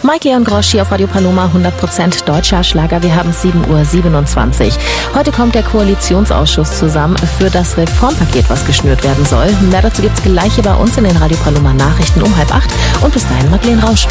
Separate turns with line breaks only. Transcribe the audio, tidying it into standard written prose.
Mike Leon Grosch hier auf Radio Paloma, 100% deutscher Schlager. Wir haben 7:27 Uhr. Heute kommt der Koalitionsausschuss zusammen für das Reformpaket, was geschnürt werden soll. Mehr dazu gibt's gleich hier bei uns in den Radio Paloma Nachrichten um 7:30. Und bis dahin Madeleine Rausch.